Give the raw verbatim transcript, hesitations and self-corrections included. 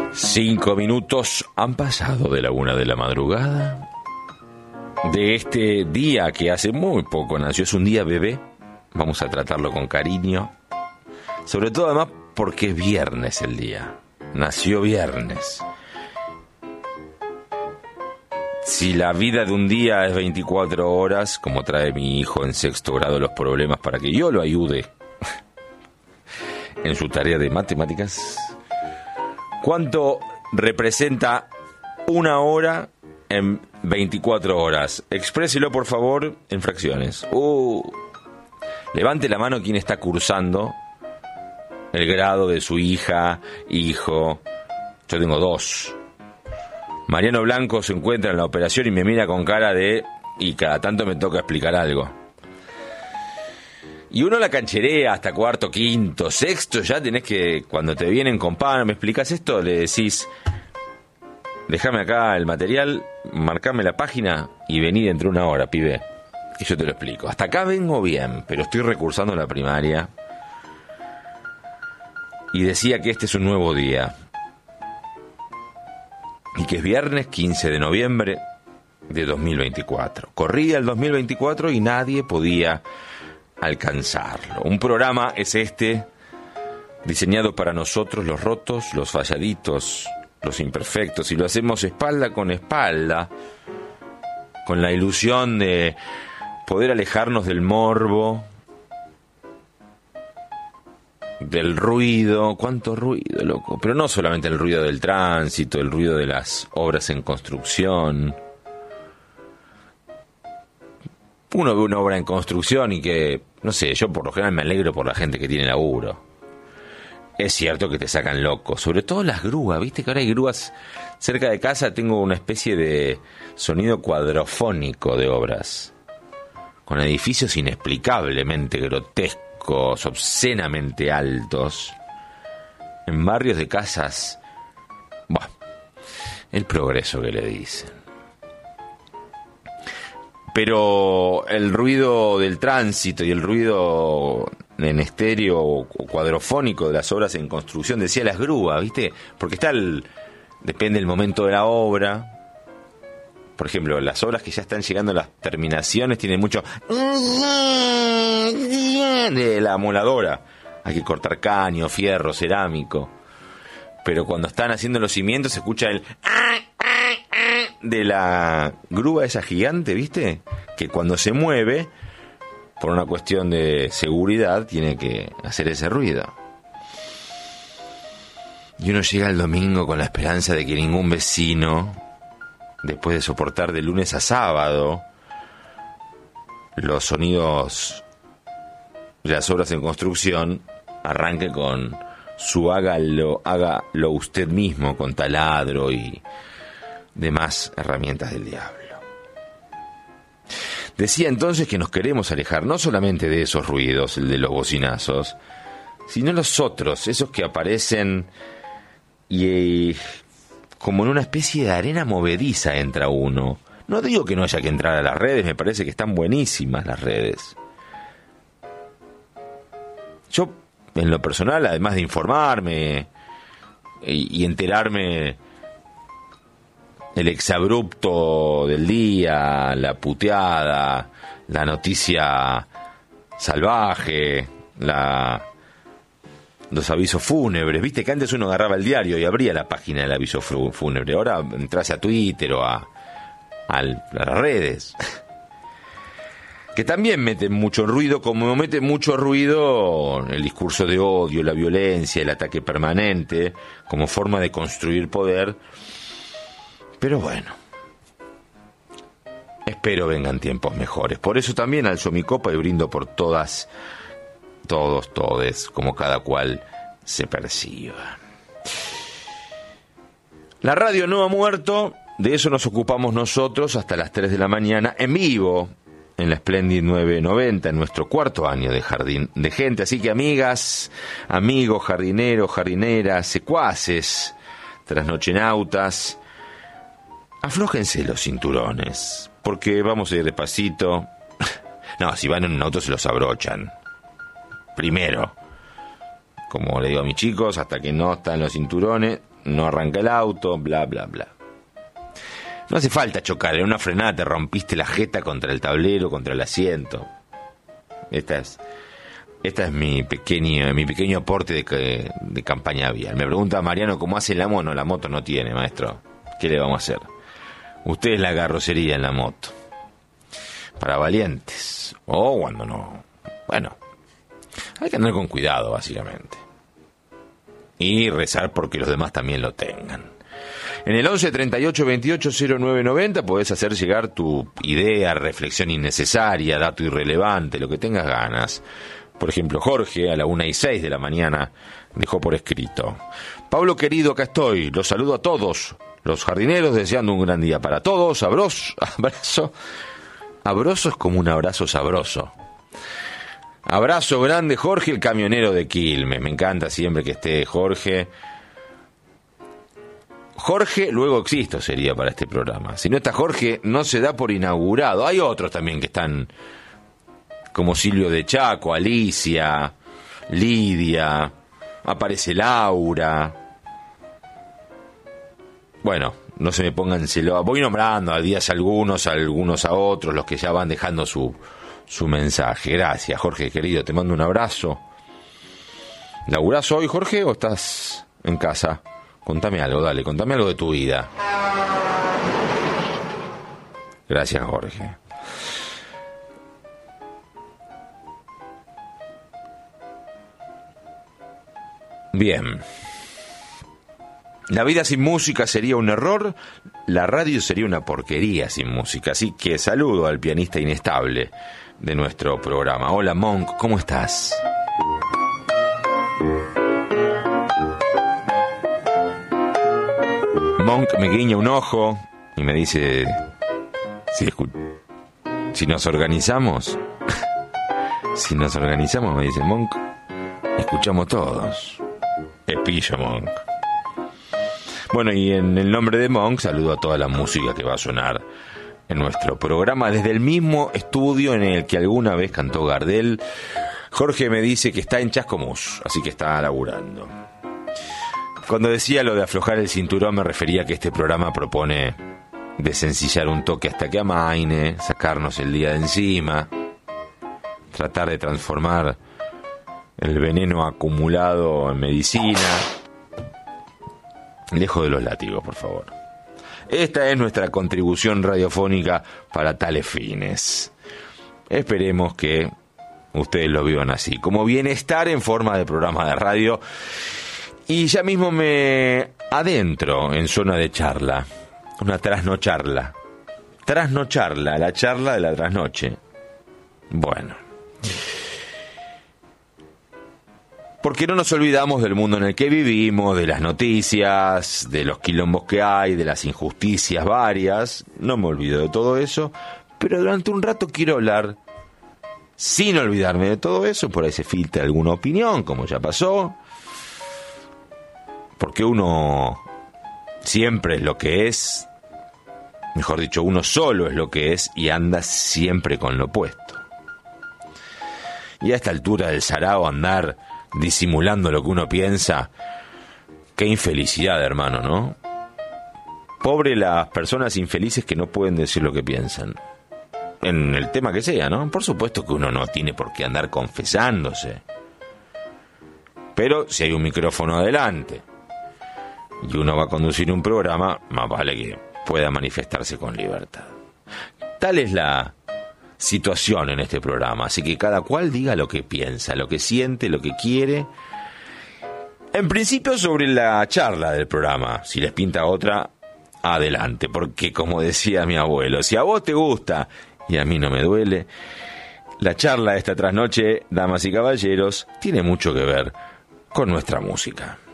Cinco minutos han pasado de la una de la madrugada de este día que hace muy poco nació. Es un día bebé. Vamos a tratarlo con cariño. Sobre todo además porque es viernes el día. Nació viernes. Si la vida de un día es veinticuatro horas, como trae mi hijo en sexto grado los problemas para que yo lo ayude en su tarea de matemáticas, ¿cuánto representa una hora en veinticuatro horas? Expréselo, por favor, en fracciones. Uh, levante la mano quien está cursando el grado de su hija, hijo. Yo tengo dos. Mariano Blanco se encuentra en la operación y me mira con cara de... y cada tanto me toca explicar algo. Y uno la cancherea hasta cuarto, quinto, sexto, ya tenés que... Cuando te vienen con pan, ¿me explicas esto? Le decís... Déjame acá el material, marcame la página y vení dentro de una hora, pibe. Y yo te lo explico. Hasta acá vengo bien, pero estoy recursando la primaria. Y decía que este es un nuevo día. Y que es viernes quince de noviembre de dos mil veinticuatro. Corría el dos mil veinticuatro y nadie podía alcanzarlo. Un programa es este, diseñado para nosotros, los rotos, los falladitos, los imperfectos, y lo hacemos espalda con espalda, con la ilusión de poder alejarnos del morbo, del ruido. Cuánto ruido, loco. Pero no solamente el ruido del tránsito, el ruido de las obras en construcción. Uno ve una obra en construcción y que, no sé, yo por lo general me alegro por la gente que tiene laburo. Es cierto que te sacan loco, sobre todo las grúas. Viste que ahora hay grúas cerca de casa. Tengo una especie de sonido cuadrofónico de obras, con edificios inexplicablemente grotescos, obscenamente altos, en barrios de casas. Buah, el progreso que le dicen. Pero el ruido del tránsito y el ruido en estéreo o cuadrofónico de las obras en construcción, decía las grúas, ¿viste? Porque está el... depende del momento de la obra. Por ejemplo, las obras que ya están llegando a las terminaciones tienen mucho de la amoladora. Hay que cortar caño, fierro, cerámico. Pero cuando están haciendo los cimientos se escucha el de la grúa esa gigante, ¿viste? Que cuando se mueve, por una cuestión de seguridad, tiene que hacer ese ruido. Y uno llega el domingo con la esperanza de que ningún vecino, después de soportar de lunes a sábado los sonidos de las obras en construcción, arranque con su hágalo, hágalo usted mismo, con taladro y demás herramientas del diablo. Decía entonces que nos queremos alejar no solamente de esos ruidos, el de los bocinazos, sino los otros, esos que aparecen y eh, como en una especie de arena movediza entra uno. No digo que no haya que entrar a las redes, me parece que están buenísimas las redes. Yo, en lo personal, además de informarme y, y enterarme el exabrupto del día, la puteada, la noticia salvaje, la, los avisos fúnebres. Viste que antes uno agarraba el diario y abría la página del aviso fúnebre. Ahora entras a Twitter o a, a las redes, que también meten mucho ruido, como mete mucho ruido el discurso de odio, la violencia, el ataque permanente, como forma de construir poder. Pero bueno, espero vengan tiempos mejores. Por eso también alzo mi copa y brindo por todas, todos, todes, como cada cual se perciba. La radio no ha muerto, de eso nos ocupamos nosotros hasta las tres de la mañana, en vivo, en la Splendid nueve noventa, en nuestro cuarto año de Jardín de Gente. Así que amigas, amigos, jardineros, jardineras, secuaces, trasnochenautas, aflójense los cinturones, porque vamos a ir despacito. No, si van en un auto se los abrochan primero, como le digo a mis chicos, hasta que no están los cinturones, no arranca el auto, bla, bla, bla. No hace falta chocar, en una frenada te rompiste la jeta contra el tablero, contra el asiento. Esta es, esta es mi pequeño, mi pequeño aporte de, de campaña vial. Me pregunta Mariano cómo hace la moto. La moto no tiene, maestro. ¿Qué le vamos a hacer? Usted es la carrocería en la moto. Para valientes. O cuando no. Bueno, hay que andar con cuidado, básicamente. Y rezar porque los demás también lo tengan. En el once treinta y ocho veintiocho cero nueve noventa podés hacer llegar tu idea, reflexión innecesaria, dato irrelevante, lo que tengas ganas. Por ejemplo, Jorge, a la una y seis de la mañana, dejó por escrito: Pablo querido, acá estoy. Los saludo a todos los jardineros, deseando un gran día para todos. Abrazo. Abrazo. Abrazo es como un abrazo sabroso. Abrazo grande, Jorge, el camionero de Quilmes. Me encanta siempre que esté Jorge. Jorge, luego existo sería para este programa. Si no está Jorge, no se da por inaugurado. Hay otros también que están, como Silvio de Chaco, Alicia, Lidia, aparece Laura. Bueno, no se me pongan celos. Voy nombrando a días algunos, a algunos a otros, los que ya van dejando su, su mensaje. Gracias, Jorge, querido, te mando un abrazo. ¿Laburás hoy, Jorge, o estás en casa? Contame algo, dale, contame algo de tu vida. Gracias, Jorge. Bien. La vida sin música sería un error, la radio sería una porquería sin música. Así que saludo al pianista inestable de nuestro programa. Hola, Monk, ¿cómo estás? Monk me guiña un ojo y me dice: si, escu- si nos organizamos, si nos organizamos, me dice Monk, escuchamos todos. Es pillo, Monk. Bueno, y en el nombre de Monk saludo a toda la música que va a sonar en nuestro programa desde el mismo estudio en el que alguna vez cantó Gardel. Jorge me dice que está en Chascomús, así que está laburando. Cuando decía lo de aflojar el cinturón me refería a que este programa propone desencillar un toque hasta que amaine, sacarnos el día de encima, tratar de transformar el veneno acumulado en medicina. Lejos de los látigos, por favor. Esta es nuestra contribución radiofónica para tales fines. Esperemos que ustedes lo vivan así, como bienestar en forma de programa de radio. Y ya mismo me adentro en zona de charla, una trasnocharla. Trasnocharla, la charla de la trasnoche. Bueno. Porque no nos olvidamos del mundo en el que vivimos, de las noticias, de los quilombos que hay, de las injusticias varias. No me olvido de todo eso, pero durante un rato quiero hablar, sin olvidarme de todo eso, por ahí se filtra alguna opinión, como ya pasó. Porque uno siempre es lo que es, mejor dicho, uno solo es lo que es y anda siempre con lo opuesto. Y a esta altura del sarao andar disimulando lo que uno piensa, qué infelicidad, hermano, ¿no? Pobre las personas infelices que no pueden decir lo que piensan, en el tema que sea, ¿no? Por supuesto que uno no tiene por qué andar confesándose, pero si hay un micrófono adelante y uno va a conducir un programa, más vale que pueda manifestarse con libertad. Tal es la situación en este programa, así que cada cual diga lo que piensa, lo que siente, lo que quiere. En principio sobre la charla del programa, si les pinta otra, adelante, porque como decía mi abuelo, si a vos te gusta y a mí no me duele, la charla de esta trasnoche, damas y caballeros, tiene mucho que ver con nuestra música.